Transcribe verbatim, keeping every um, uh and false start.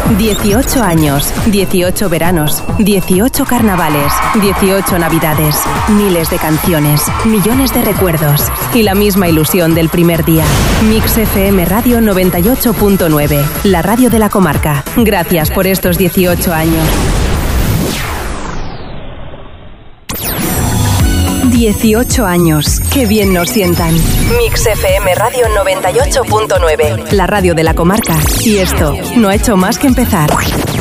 dieciocho años, dieciocho veranos, dieciocho carnavales, dieciocho navidades, miles de canciones, millones de recuerdos y la misma ilusión del primer día. Mix F M Radio noventa y ocho punto nueve, la radio de la comarca. Gracias por estos dieciocho años. dieciocho años, qué bien nos sientan. Mix F M Radio noventa y ocho punto nueve, la radio de la comarca. Y esto no ha hecho más que empezar.